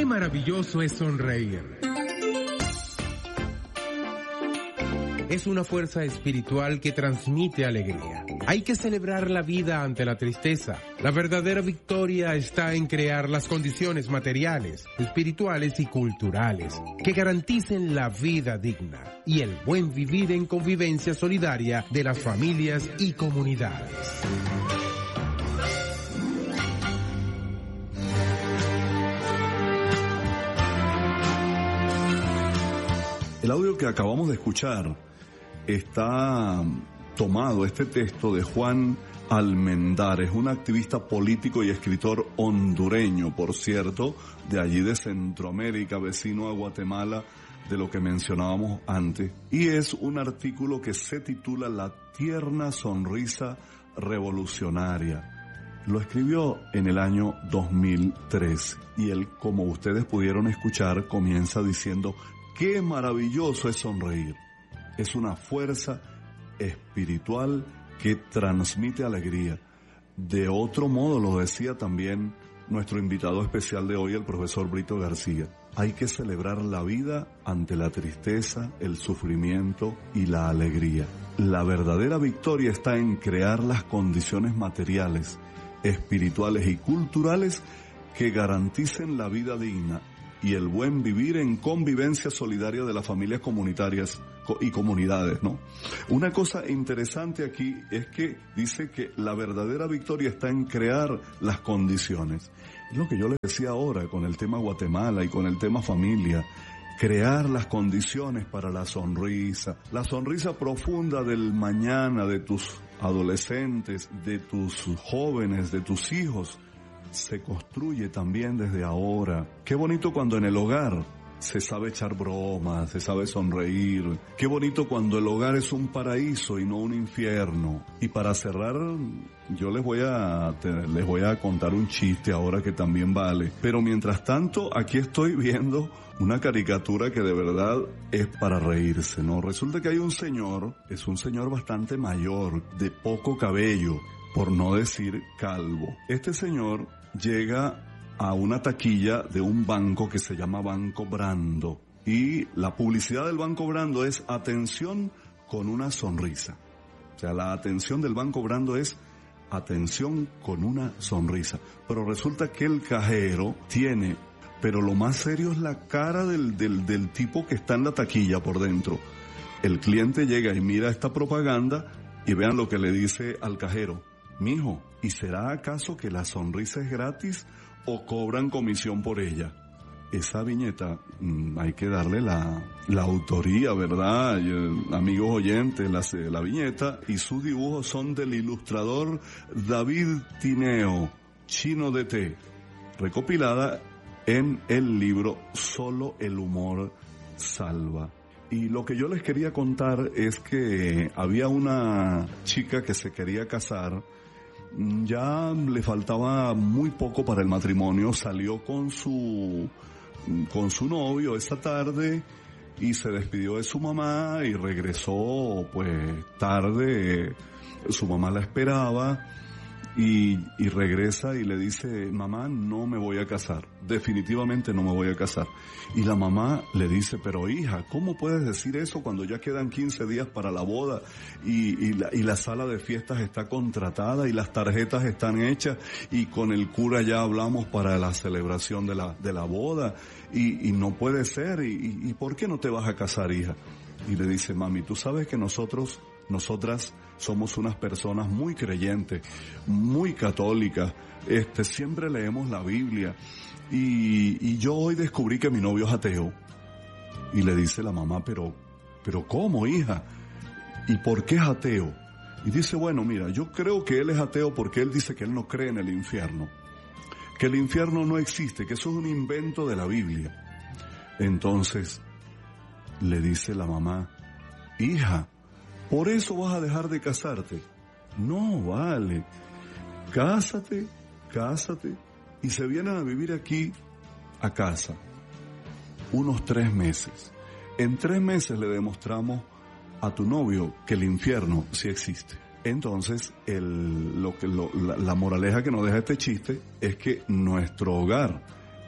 Qué maravilloso es sonreír. Es una fuerza espiritual que transmite alegría. Hay que celebrar la vida ante la tristeza. La verdadera victoria está en crear las condiciones materiales, espirituales y culturales que garanticen la vida digna y el buen vivir en convivencia solidaria de las familias y comunidades. El audio que acabamos de escuchar está tomado, este texto, de Juan Almendares, un activista político y escritor hondureño, por cierto, de allí de Centroamérica, vecino a Guatemala, de lo que mencionábamos antes. Y es un artículo que se titula La tierna sonrisa revolucionaria. Lo escribió en el año 2013 y él, como ustedes pudieron escuchar, comienza diciendo: qué maravilloso es sonreír. Es una fuerza espiritual que transmite alegría. De otro modo, lo decía también nuestro invitado especial de hoy, el profesor Brito García. Hay que celebrar la vida ante la tristeza, el sufrimiento y la alegría. La verdadera victoria está en crear las condiciones materiales, espirituales y culturales que garanticen la vida digna y el buen vivir en convivencia solidaria de las familias comunitarias y comunidades, ¿no? Una cosa interesante aquí es que dice que la verdadera victoria está en crear las condiciones. Es lo que yo les decía ahora con el tema Guatemala y con el tema familia. Crear las condiciones para la sonrisa profunda del mañana de tus adolescentes, de tus jóvenes, de tus hijos, se construye también desde ahora. Qué bonito cuando en el hogar se sabe echar bromas, se sabe sonreír. Qué bonito cuando el hogar es un paraíso y no un infierno. Y para cerrar, yo les voy a contar un chiste ahora que también vale. Pero mientras tanto, aquí estoy viendo una caricatura que de verdad es para reírse, ¿no? Resulta que hay un señor, es un señor bastante mayor, de poco cabello, por no decir calvo. Este señor llega a una taquilla de un banco que se llama Banco Brando. Y la publicidad del Banco Brando es atención con una sonrisa. O sea, la atención del Banco Brando es atención con una sonrisa. Pero resulta que el cajero tiene, pero lo más serio es la cara del tipo que está en la taquilla por dentro. El cliente llega y mira esta propaganda y vean lo que le dice al cajero. Mijo, ¿y será acaso que la sonrisa es gratis o cobran comisión por ella? Esa viñeta hay que darle la autoría, ¿verdad? Amigos oyentes, la viñeta y sus dibujos son del ilustrador David Tineo, Chino de Té, recopilada en el libro Solo el humor salva. Y lo que yo les quería contar es que había una chica que se quería casar. Ya le faltaba muy poco para el matrimonio, salió con su novio esa tarde y se despidió de su mamá y regresó pues tarde. Su mamá la esperaba y regresa y le dice: mamá, no me voy a casar, definitivamente no me voy a casar. Y la mamá le dice: pero hija, ¿cómo puedes decir eso cuando ya quedan 15 días para la boda y la sala de fiestas está contratada y las tarjetas están hechas y con el cura ya hablamos para la celebración de la boda y no puede ser? ¿Y por qué no te vas a casar, hija? Y le dice: mami, tú sabes que nosotras somos unas personas muy creyentes, muy católicas, siempre leemos la Biblia y yo hoy descubrí que mi novio es ateo. Y le dice la mamá: pero ¿cómo, hija? ¿Y por qué es ateo? Y dice: bueno, mira, yo creo que él es ateo porque él dice que él no cree en el infierno, que el infierno no existe, que eso es un invento de la Biblia. Entonces le dice la mamá: hija, ¿por eso vas a dejar de casarte? No, vale. Cásate y se vienen a vivir aquí a casa unos 3 meses. En 3 meses le demostramos a tu novio que el infierno sí existe. Entonces, la moraleja que nos deja este chiste es que nuestro hogar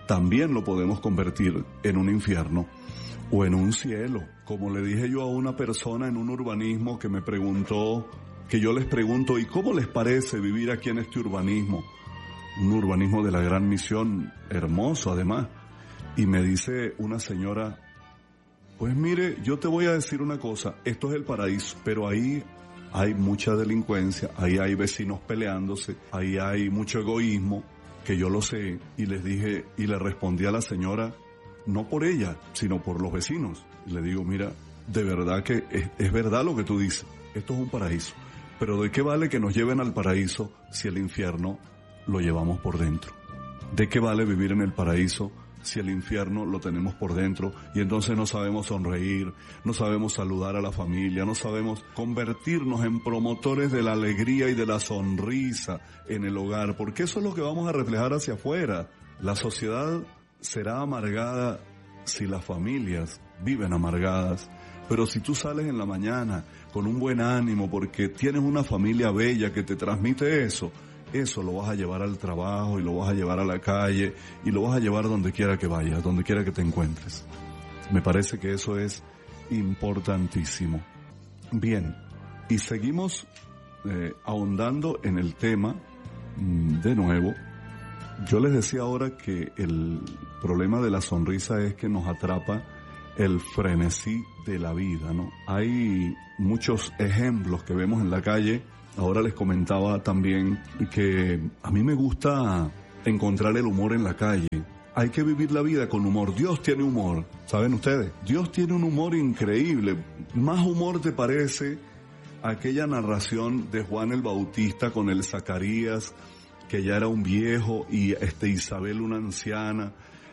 también lo podemos convertir en un infierno o en un cielo. Como le dije yo a una persona en un urbanismo que me preguntó, que yo les pregunto, ¿y cómo les parece vivir aquí en este urbanismo? Un urbanismo de la Gran Misión, hermoso además. Y me dice una señora, pues mire, yo te voy a decir una cosa, esto es el paraíso, pero ahí hay mucha delincuencia, ahí hay vecinos peleándose, ahí hay mucho egoísmo, que yo lo sé. Y les dije, y le respondí a la señora, no por ella, sino por los vecinos. Y le digo, mira, de verdad que es verdad lo que tú dices, esto es un paraíso, pero ¿de qué vale que nos lleven al paraíso si el infierno lo llevamos por dentro? ¿De qué vale vivir en el paraíso si el infierno lo tenemos por dentro y entonces no sabemos sonreír, no sabemos saludar a la familia, no sabemos convertirnos en promotores de la alegría y de la sonrisa en el hogar? Porque eso es lo que vamos a reflejar hacia afuera. La sociedad será amargada si las familias viven amargadas, pero si tú sales en la mañana con un buen ánimo porque tienes una familia bella que te transmite eso lo vas a llevar al trabajo y lo vas a llevar a la calle y lo vas a llevar donde quiera que vayas, donde quiera que te encuentres. Me parece que eso es importantísimo. Bien, y seguimos ahondando en el tema de nuevo. Yo les decía ahora que el problema de la sonrisa es que nos atrapa el frenesí de la vida, ¿no? Hay muchos ejemplos que vemos en la calle. Ahora les comentaba también que a mí me gusta encontrar el humor en la calle. Hay que vivir la vida con humor. Dios tiene humor, ¿saben ustedes? Dios tiene un humor increíble. Más humor te parece aquella narración de Juan el Bautista con el Zacarías, que ya era un viejo, y Isabel una anciana,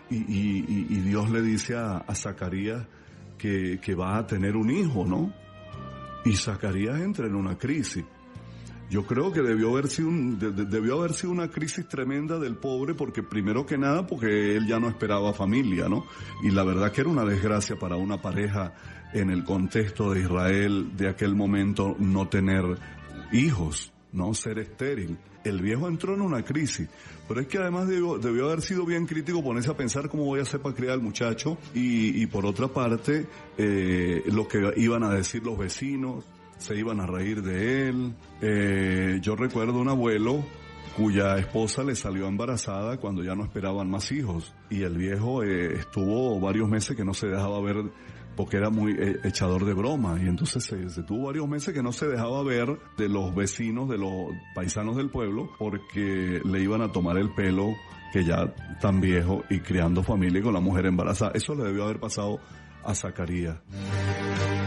y Dios le dice a Zacarías que va a tener un hijo, ¿no? Y Zacarías entra en una crisis. Yo creo que debió haber sido una crisis tremenda del pobre, porque primero que nada, porque él ya no esperaba familia, ¿no? Y la verdad que era una desgracia para una pareja en el contexto de Israel de aquel momento no tener hijos, ¿no? Ser estéril. El viejo entró en una crisis, pero es que además debió haber sido bien crítico, ponerse a pensar cómo voy a hacer para criar al muchacho, y por otra parte, lo que iban a decir los vecinos, se iban a reír de él. Yo recuerdo un abuelo cuya esposa le salió embarazada cuando ya no esperaban más hijos, y el viejo estuvo varios meses que no se dejaba ver porque era muy echador de broma, y entonces se tuvo varios meses que no se dejaba ver de los vecinos, de los paisanos del pueblo, porque le iban a tomar el pelo, que ya tan viejo y criando familia y con la mujer embarazada. Eso le debió haber pasado a Zacarías.